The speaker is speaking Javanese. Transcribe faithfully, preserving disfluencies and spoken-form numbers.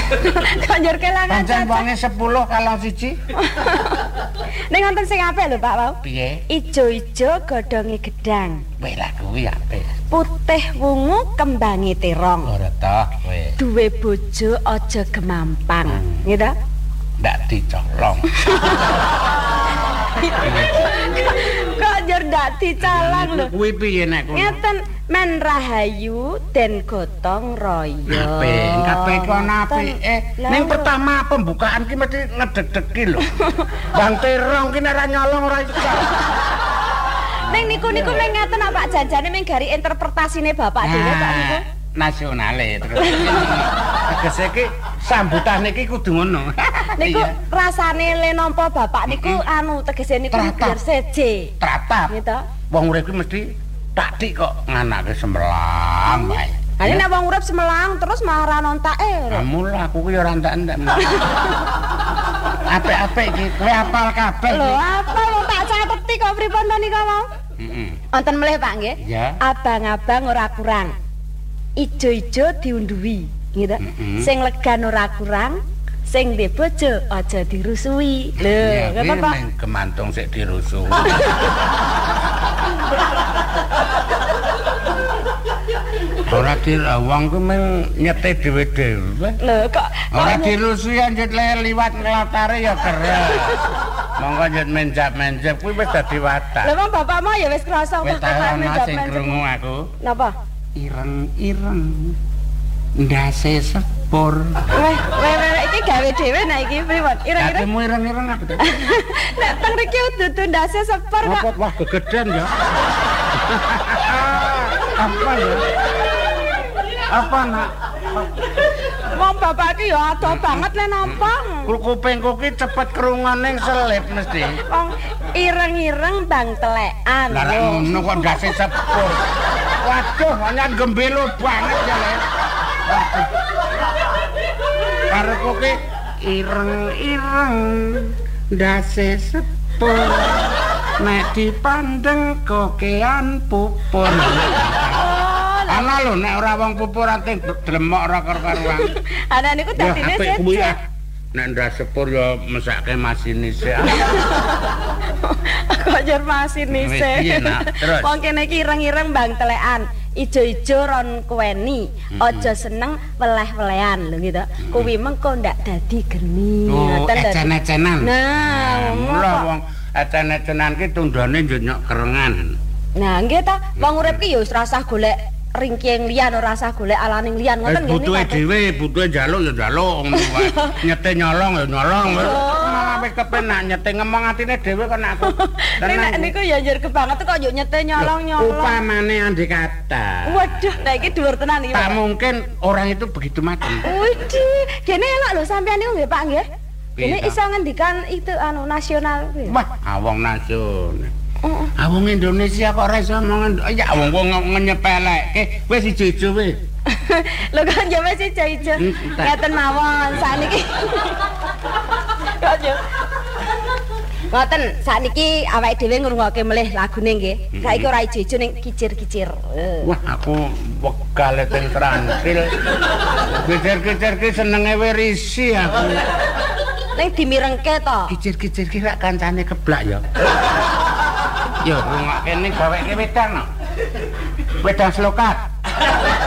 Kok njur kelangan Pancen wonge sepuluh kalong siji. Ning wonten sing apik lho Pak Wau. Piye? Ijo-ijo godhonge gedang. Weh lah kuwi apik. Putih wungu kembange terong. Ora toh kowe. Duwe bojo aja gemampang. Gitu? Ndak dicolong. Kok njur ndak dicalang lho. Kuwi piye nek kono? Ngeten men rahayu den gotong royo. Apik, kabeh kono apike. Ning pertama pembukaan ki mesti ngedeg-degi lho. Bang Terong ki nek ora nyolong ora iso. Ning niku-niku meng ngeten apa janjane meng gari interpretasine bapak dhewe Pak niku. Nasionale terus. Tegese ki sambutane ki kudu ngono. Niku rasane le nampa bapak niku anu tegese niku biar seje. Tratap. Gitu. Wong urip ki mesti taktik kok nganake sembelang wae. Lah nek wong urip semelang terus malah nontake. Lah mula aku ki ora entek-entek. Apik-apik iki kowe apal kabeh. Lho, apa wong tak cateti kok pripun to nika mau? Heeh. Wonten melih Pak nggih. Ya. Abang-abang ora kurang. Ijo-ijo diunduhi, gitu. Sing legan ora kurang, sing ndek bojo aja dirusui. Lho, ngono Pak. Ning gemantung sik dirusui. Ora dirawang ku meng nyete dhewe-dhewe. Lho, kok ora dirusui anjut le liwat ngelotare ya keres. Monggo anjut menjap-menjap kuwi wis dadi watak. Lha wong bapak mau ya wis krasa wis ta ana sing krungu aku. Napa? Ireng-ireng ndase sepur. Weh, weh, weh iki gawe dhewe nek iki pripun? Ireng-ireng. Katemu ireng-ireng apa to? Nek teng mriki dudu ndase sepur kok. Wah, gegeden ya. Apa ya? Apa nak? Wong bapak iki ya ado banget le nampang. Kupingku ki cepet krungane selip mesti. Wong ireng-ireng bang telekan. Lah ngono kok ndase sepur. Waduh, hanya gembelo banget ya le. Karepku ki ireng-ireng ndase sepur. Nek dipandeng kokean pupur. Ana lho nek ora wong pupur ate dlemok ora karo-karuan. Ana niku dadine seje. Nek ndak sepur ya mesake masinise. Kok jar masinise. Wong kene iki ireng-ireng bang telekan. Ijo-ijo ron kuweni, aja seneng weleh-welehan lho gitu. Kuwi mengko ndak dadi geni. Ngoten dadi. Ecen-ecenan. Nah, mula wong ecen-ecenan ki tundane njonyok kerengan. Nah, nggih ta, wong urip ki ya wis rasah golek ringking liyan ora rasah golek alaning liyan ngoten nggih. Butuhe dhewe, butuhe njaluk ya njaluk ngono wae. Nyete nyolong ya nyolong. Wis kepenak nyete ngomong atine dhewe kok aku. Nek niku ya njur kebanget kok yo nyete nyolong nyolong. Upamane andai kata. Waduh, nek iki dhuwur tenan iki. Tak mungkin orang itu begitu mati. Widih, kene elok lho sampean niku nggih Pak nggih. Kene iso ngendikan itu anu nasional kuwi. Wah, awong nasional. Awong Indonesia kok ora iso ngomong ya wong wong nyepelekke wis ijo-ijo wis. Lho kan ya wis ijo-ijo. Ngeten mawon sakniki. Kok yo. Ngoten sakniki awake dhewe ngrungokke melih lagune nggih. Saiki ora ijo-ijo ning kicir-kicir. Wah, aku wegale teng trantil. Kicir-kicir ki senenge werisi aku. Ning dimirengke to. Kicir-kicir ki rak kancane keblak ya. Yo, rungokke ning gaweke wedang no. Wedang slokat.